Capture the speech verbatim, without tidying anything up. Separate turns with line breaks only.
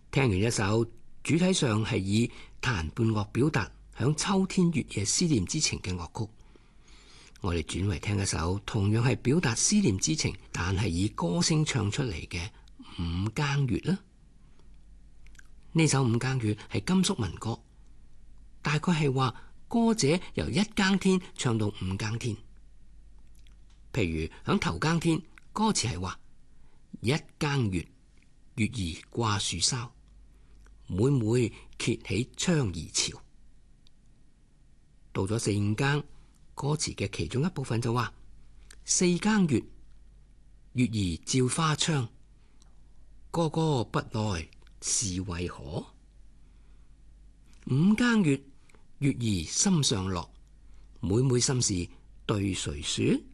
聽完一首主體上係以彈伴樂表達響秋天月夜思念之情嘅樂曲，我哋轉為聽一首同樣係表達思念之情，但係以歌聲唱出嚟嘅五更月啦。呢首五更月係甘肅民歌，大概係話歌者由一更天唱到五更天。譬如響頭更天，歌詞係話一更月，月兒掛樹梢，每每揭起窗兒潮。到咗四五更，歌詞嘅其中一部分就話四更月，月兒照花窗，哥哥不來是為何？五更月，月兒心上落，每每心事對誰說？